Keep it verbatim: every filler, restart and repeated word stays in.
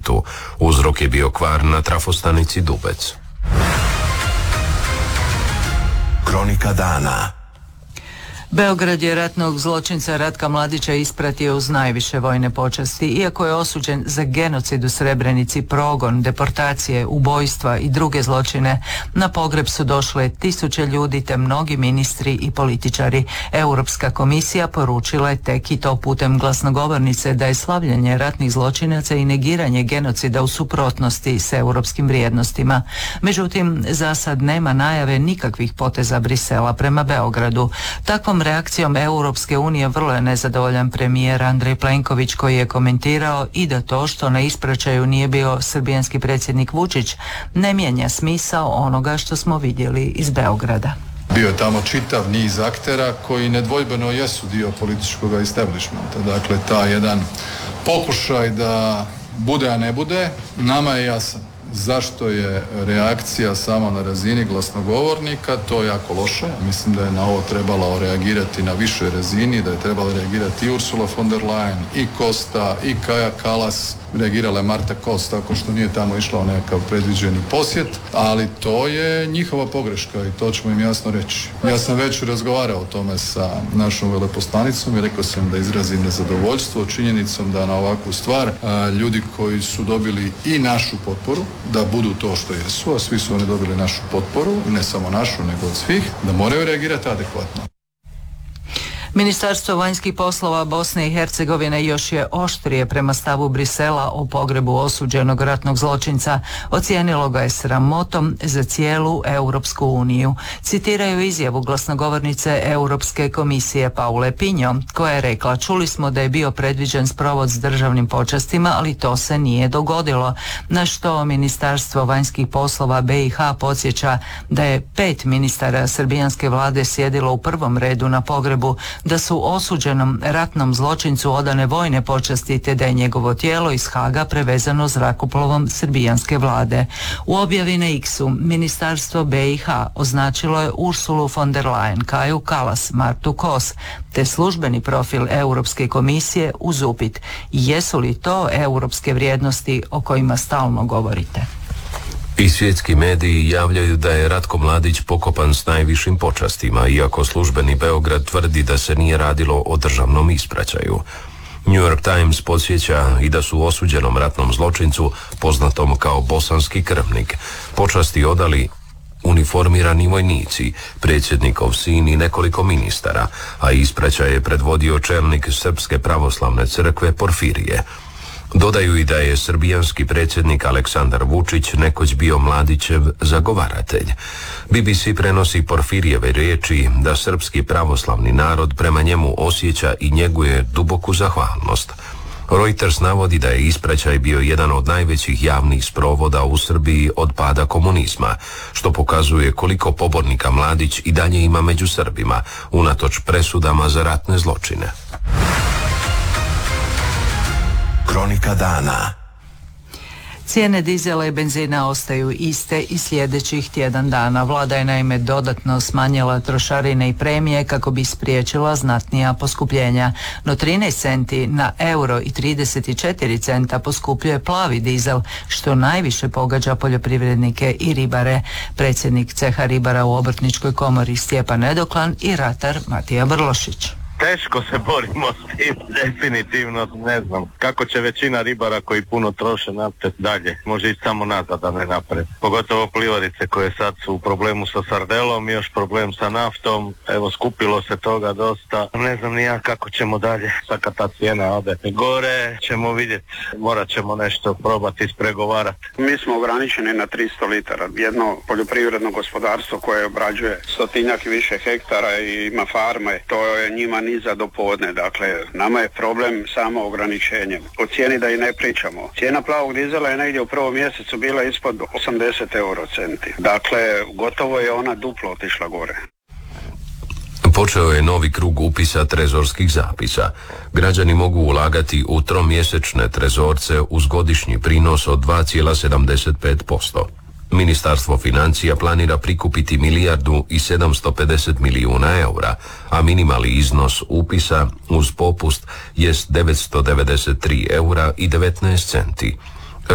Splitu. Uzrok je bio kvar na trafostanici Dubec. Kronika dana. Beograd je ratnog zločinca Ratka Mladića ispratio uz najviše vojne počasti. Iako je osuđen za genocid u Srebrenici, progon, deportacije, ubojstva i druge zločine, na pogreb su došle tisuće ljudi te mnogi ministri i političari. Europska komisija poručila je tek i to putem glasnogovornice da je slavljenje ratnih zločinaca i negiranje genocida u suprotnosti s europskim vrijednostima. Međutim, za sad nema najave nikakvih poteza Brisela prema Beogradu. Takvom reakcijom Europske unije vrlo je nezadovoljan premijer Andrej Plenković, koji je komentirao i da to što na ispraćaju nije bio srbijanski predsjednik Vučić ne mijenja smisao onoga što smo vidjeli iz Beograda. Bio je tamo čitav niz aktera koji nedvojbeno jesu dio političkog establishmenta. Dakle, ta jedan pokušaj da bude, a ne bude, nama je jasan. Zašto je reakcija samo na razini glasnogovornika, to je jako loše. Mislim da je na ovo trebalo reagirati na višoj razini, da je trebalo reagirati i Ursula von der Leyen, i Costa, i Kaja Kallas. Reagirala je Marta Kos tako što nije tamo išla u nekakav predviđeni posjet, ali to je njihova pogreška i to ćemo im jasno reći. Ja sam već razgovarao o tome sa našom veleposlanicom i rekao sam da izrazim nezadovoljstvo činjenicom da na ovakvu stvar a, ljudi koji su dobili i našu potporu, da budu to što jesu, a svi su oni dobili našu potporu, ne samo našu nego od svih, da moraju reagirati adekvatno. Ministarstvo vanjskih poslova Bosne i Hercegovine još je oštrije prema stavu Brisela o pogrebu osuđenog ratnog zločinca. Ocijenilo ga je sramotom za cijelu Europsku uniju. Citiraju izjavu glasnogovornice Europske komisije Paule Pinjo, koja je rekla: čuli smo da je bio predviđen sprovod s državnim počastima, ali to se nije dogodilo. Na što Ministarstvo vanjskih poslova B i H podsjeća da je pet ministara srbijanske vlade sjedilo u prvom redu na pogrebu, da su osuđenom ratnom zločincu odane vojne počasti te da je njegovo tijelo iz Haga prevezano zrakoplovom srbijanske vlade. U objavi na X-u Ministarstvo B i H označilo je Ursulu von der Leyen, Kaju Kallas, Martu Kos te službeni profil Europske komisije uz upit: jesu li to europske vrijednosti o kojima stalno govorite? I svjetski mediji javljaju da je Ratko Mladić pokopan s najvišim počastima, iako službeni Beograd tvrdi da se nije radilo o državnom ispraćaju. New York Times podsjeća i da su osuđenom ratnom zločincu, poznatom kao bosanski krvnik, počasti odali uniformirani vojnici, predsjednikov sin i nekoliko ministara, a ispraćaj je predvodio čelnik Srpske pravoslavne crkve Porfirije. Dodaju i da je srbijanski predsjednik Aleksandar Vučić nekoć bio Mladićev zagovaratelj. B B C prenosi Porfirijeve riječi da srpski pravoslavni narod prema njemu osjeća i njeguje duboku zahvalnost. Reuters navodi da je ispraćaj bio jedan od najvećih javnih sprovoda u Srbiji od pada komunizma, što pokazuje koliko pobornika Mladić i dalje ima među Srbima, unatoč presudama za ratne zločine. Kronika dana. Cijene dizela i benzina ostaju iste i sljedećih tjedan dana. Vlada je naime dodatno smanjila trošarine i premije kako bi spriječila znatnija poskupljenja. No trinaest centi na euro i trideset četiri centa poskupljuje plavi dizel, što najviše pogađa poljoprivrednike i ribare. Predsjednik ceha ribara u Obrtničkoj komori Stjepan Nedoklan i ratar Matija Brlošić. Teško se borimo s tim, definitivno ne znam kako će većina ribara koji puno troše nafte dalje, može ići samo nazad, a ne napred. Pogotovo plivarice koje sad su u problemu sa sardelom, još problem sa naftom, evo skupilo se toga dosta, ne znam ni ja kako ćemo dalje, sad ta cijena ode gore, ćemo vidjeti, morat ćemo nešto probati ispregovarati. Mi smo ograničeni na tristo litara, jedno poljoprivredno gospodarstvo koje obrađuje stotinjak i više hektara i ima farme, to je njima ni za dopodne, dakle nama je problem samo ograničenjem. O cijeni da i ne pričamo. Cijena plavog dizela je negdje u prvom mjesecu bila ispod osamdeset euro centi. Dakle, gotovo je ona duplo otišla gore. Počeo je novi krug upisa trezorskih zapisa. Građani mogu ulagati u tromjesečne trezorce uz godišnji prinos od dva zarez sedamdeset pet posto. Ministarstvo financija planira prikupiti milijardu i sedamsto pedeset milijuna eura, a minimalni iznos upisa uz popust jest devetsto devedeset tri eura i devetnaest centi.